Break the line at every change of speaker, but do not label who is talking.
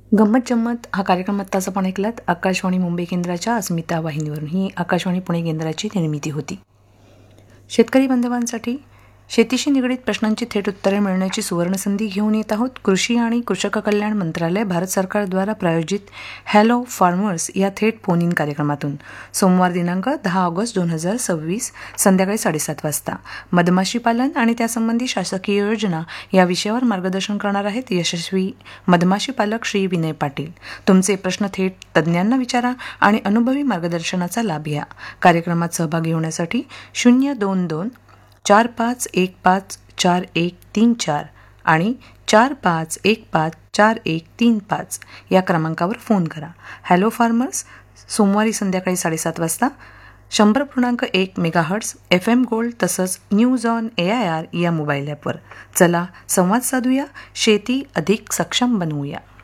गंमत जम्मत हा कार्यक्रम आत्ताच आपण ऐकलात आकाशवाणी मुंबई केंद्राच्या अस्मिता वाहिनीवरून. ही आकाशवाणी पुणे केंद्राची निर्मिती होती. शेतकरी बांधवांसाठी शेतीशी निगडीत प्रश्नांची थेट उत्तरे मिळण्याची सुवर्णसंधी घेऊन येत आहोत. कृषी आणि कृषक कल्याण मंत्रालय, भारत सरकारद्वारा प्रायोजित हॅलो फार्मर्स या थेट फोन इन कार्यक्रमातून सोमवार दिनांक 10 ऑगस्ट 2026 संध्याकाळी 7:30 वाजता मधमाशी पालन आणि त्यासंबंधी शासकीय योजना या विषयावर मार्गदर्शन करणार आहेत यशस्वी मधमाशी पालक श्री विनय पाटील. तुमचे प्रश्न थेट तज्ज्ञांना विचारा आणि अनुभवी मार्गदर्शनाचा लाभ घ्या. कार्यक्रमात सहभागी होण्यासाठी 02245154134 आणि 45154135 या क्रमांकावर फोन करा. हॅलो फार्मर्स सोमवारी संध्याकाळी 7:30 वाजता 100.1 मेगाहर्ट्झ FM गोल्ड तसंच न्यूज ऑन AIR या मोबाईल ॲपवर. चला संवाद साधूया, शेती अधिक सक्षम बनवूया.